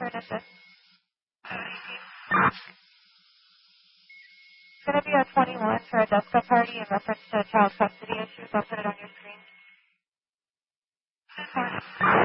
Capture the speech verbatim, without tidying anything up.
for an assist. It's going to be a twenty-one for a desktop party in reference to child custody issues. I'll put it on your screen.